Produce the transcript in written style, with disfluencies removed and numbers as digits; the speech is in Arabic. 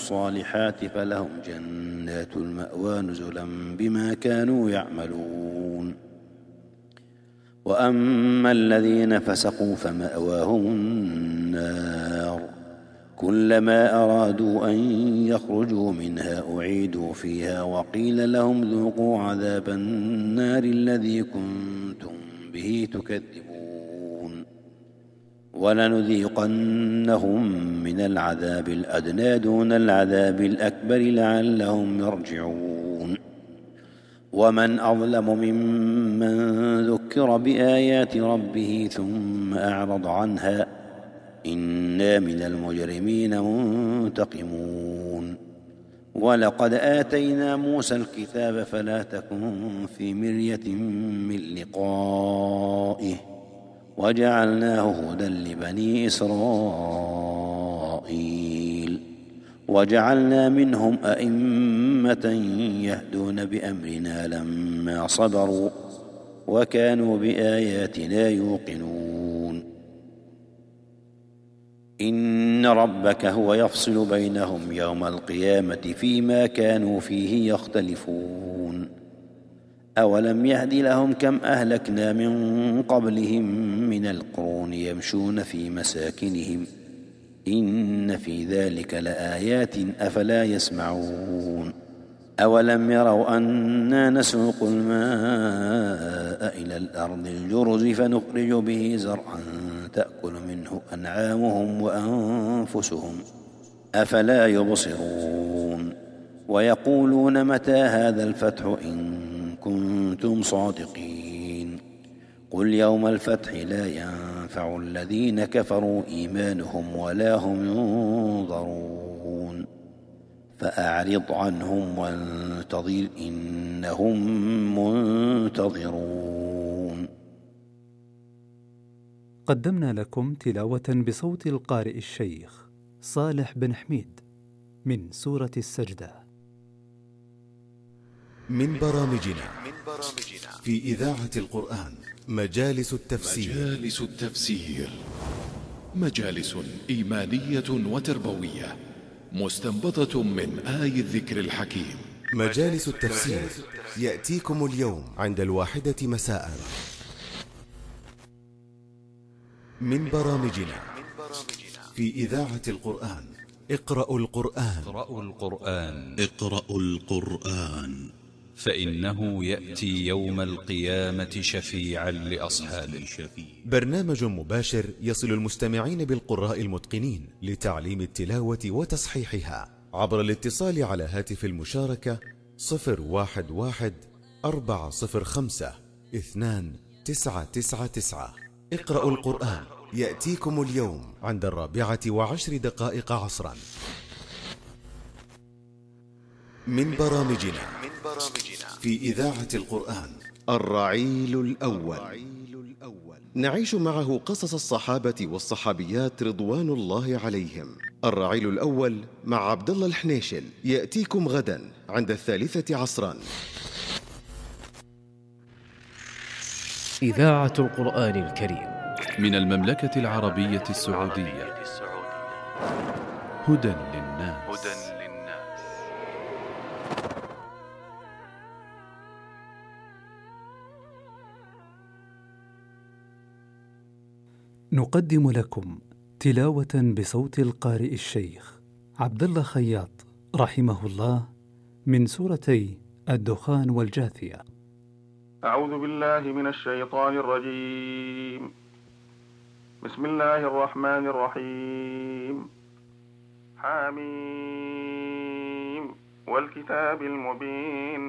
الصالحات فلهم جنات المأوى نزلا بما كانوا يعملون. وأما الذين فسقوا فمأواهم النار كلما أرادوا أن يخرجوا منها أعيدوا فيها وقيل لهم ذوقوا عذاب النار الذي كنتم به تكذبون. ولنذيقنهم من العذاب الأدنى دون العذاب الأكبر لعلهم يرجعون. ومن أظلم ممن ذكر بآيات ربه ثم أعرض عنها إنا من المجرمين منتقمون. ولقد آتينا موسى الكتاب فلا تكن في مرية من لقائه وجعلناه هدى لبني إسرائيل وجعلنا منهم أئمة يهدون بأمرنا لما صبروا وكانوا بآياتنا يوقنون. إن ربك هو يفصل بينهم يوم القيامة فيما كانوا فيه يختلفون. أولم يهد لهم كم أهلكنا من قبلهم من القرون يمشون في مساكنهم إن في ذلك لآيات أفلا يسمعون. أولم يروا أنا نسوق الماء إلى الأرض الجرز فنخرج به زرعا تأكل منه أنعامهم وأنفسهم أفلا يبصرون. ويقولون متى هذا الفتح إن كنتم صادقين. قل يوم الفتح لا ينفع الذين كفروا إيمانهم ولا هم ينظرون. فأعرض عنهم وانتظر إنهم منتظرون. قدمنا لكم تلاوة بصوت القارئ الشيخ صالح بن حميد من سورة السجدة. من برامجنا في إذاعة القرآن مجالس التفسير مجالس إيمانية وتربوية مستنبطة من آي الذكر الحكيم. مجالس التفسير يأتيكم اليوم عند 1:00 مساء. من برامجنا في إذاعة القرآن اقرأوا القرآن فإنه يأتي يوم القيامة شفيعا لأصحابه. برنامج مباشر يصل المستمعين بالقراء المتقنين لتعليم التلاوة وتصحيحها عبر الاتصال على هاتف المشاركة 011-405-2999. اقرأوا القرآن يأتيكم اليوم عند 4:10 عصرا. من برامجنا في إذاعة القرآن الرعيل الأول، نعيش معه قصص الصحابة والصحابيات رضوان الله عليهم. الرعيل الأول مع عبد الله الحنيشل يأتيكم غدا عند 3 عصرا. إذاعة القرآن الكريم من المملكة العربية السعودية. هدى للناس. نقدم لكم تلاوة بصوت القارئ الشيخ عبد الله خياط رحمه الله من سورتي الدخان والجاثية. أعوذ بالله من الشيطان الرجيم. بسم الله الرحمن الرحيم. حميم والكتاب المبين